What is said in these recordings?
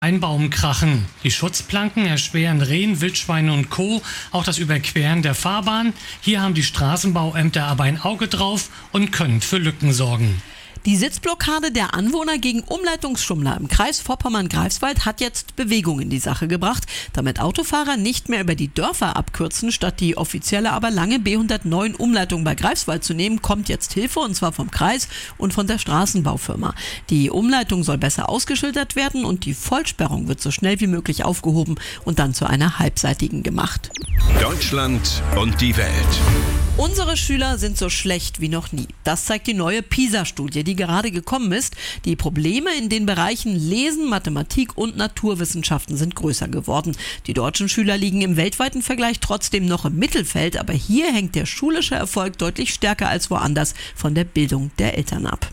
Ein Baum krachen. Die Schutzplanken erschweren Rehen, Wildschweine und Co. auch das Überqueren der Fahrbahn. Hier haben die Straßenbauämter aber ein Auge drauf und können für Lücken sorgen. Die Sitzblockade der Anwohner gegen Umleitungsschummler im Kreis Vorpommern-Greifswald hat jetzt Bewegung in die Sache gebracht, damit Autofahrer nicht mehr über die Dörfer abkürzen. Statt die offizielle, aber lange B109 Umleitung bei Greifswald zu nehmen, kommt jetzt Hilfe, und zwar vom Kreis und von der Straßenbaufirma. Die Umleitung soll besser ausgeschildert werden und die Vollsperrung wird so schnell wie möglich aufgehoben und dann zu einer halbseitigen gemacht. Deutschland und die Welt. Unsere Schüler sind so schlecht wie noch nie. Das zeigt die neue PISA-Studie, die gerade gekommen ist. Die Probleme in den Bereichen Lesen, Mathematik und Naturwissenschaften sind größer geworden. Die deutschen Schüler liegen im weltweiten Vergleich trotzdem noch im Mittelfeld, aber hier hängt der schulische Erfolg deutlich stärker als woanders von der Bildung der Eltern ab.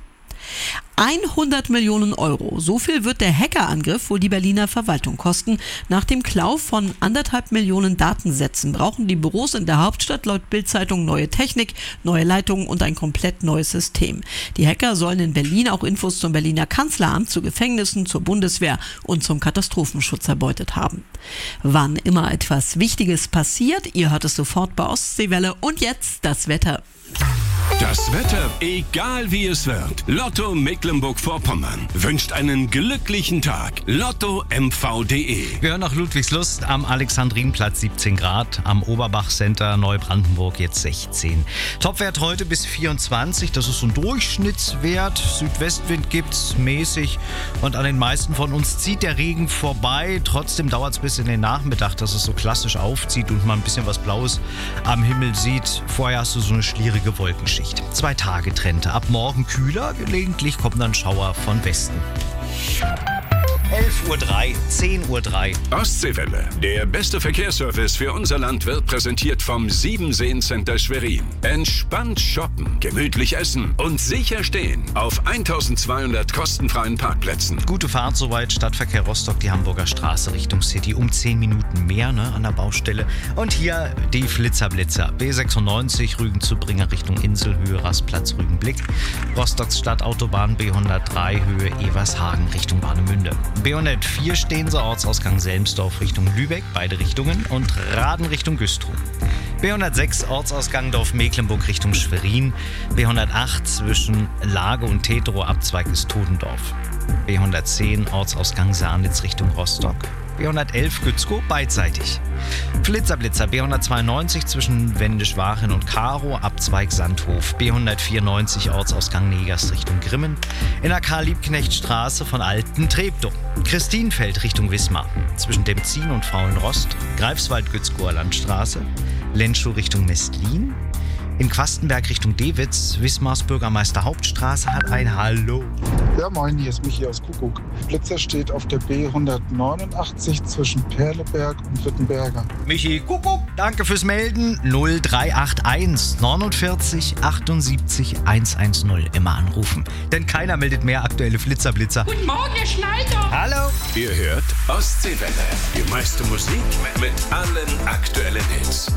100 Millionen Euro, so viel wird der Hackerangriff wohl die Berliner Verwaltung kosten. Nach dem Klau von 1,5 Millionen Datensätzen brauchen die Büros in der Hauptstadt laut Bild-Zeitung neue Technik, neue Leitungen und ein komplett neues System. Die Hacker sollen in Berlin auch Infos zum Berliner Kanzleramt, zu Gefängnissen, zur Bundeswehr und zum Katastrophenschutz erbeutet haben. Wann immer etwas Wichtiges passiert, ihr hört es sofort bei Ostseewelle. Und jetzt das Wetter. Das Wetter, egal wie es wird. Lotto Mecklenburg-Vorpommern wünscht einen glücklichen Tag. LottoMV.de. Wir hören nach Ludwigslust am Alexandrinplatz 17 Grad, am Oberbach Center Neubrandenburg jetzt 16. Topwert heute bis 24, das ist so ein Durchschnittswert. Südwestwind gibt's mäßig und an den meisten von uns zieht der Regen vorbei. Trotzdem dauert es bis in den Nachmittag, dass es so klassisch aufzieht und man ein bisschen was Blaues am Himmel sieht. Vorher hast du so eine schlierige Wolkenschicht. 2 Tage Trennte. Ab morgen kühler, gelegentlich kommen dann Schauer von Westen. 11:03 Uhr, 10:03 Uhr. Ostseewelle. Der beste Verkehrsservice für unser Land wird präsentiert vom Siebenseen-Center Schwerin. Entspannt shoppen, gemütlich essen und sicher stehen auf 1200 kostenfreien Parkplätzen. Gute Fahrt soweit. Stadtverkehr Rostock, die Hamburger Straße Richtung City. Um 10 Minuten mehr an der Baustelle. Und hier die Flitzer-Blitzer. B96 Rügen zu Bringer Richtung Inselhöhe, Rastplatz Rügenblick. Rostocks Stadtautobahn B103 Höhe Evershagen Richtung Warnemünde. B104 stehen sie, Ortsausgang Selmsdorf Richtung Lübeck, beide Richtungen, und Raden Richtung Güstrow. B106 Ortsausgang Dorf Mecklenburg Richtung Schwerin. B108 zwischen Lage und Teterow, Abzweig ist Todendorf. B110 Ortsausgang Sarnitz Richtung Rostock. B111 Gützkow beidseitig. Flitzer-Blitzer B192 zwischen Wendisch-Wachen und Karow, Abzweig Sandhof. B194 Ortsausgang Negers Richtung Grimmen. In der Karl-Liebknecht-Straße von Alten-Treptow. Christinfeld Richtung Wismar. Zwischen Demzin und Frauenrost. Greifswald-Gützkower Landstraße. Lenschow Richtung Mestlin. In Quastenberg Richtung Dewitz. Wismars Bürgermeister Hauptstraße hat ein Hallo. Ja, moin, hier ist Michi aus Kuckuck. Blitzer steht auf der B189 zwischen Perleberg und Wittenberger. Michi, Kuckuck, danke fürs Melden. 0381 49 78 110. Immer anrufen. Denn keiner meldet mehr aktuelle Flitzer-Blitzer. Guten Morgen, Herr Schneider. Hallo. Ihr hört Ostseewelle. Die meiste Musik mit allen aktuellen Hits.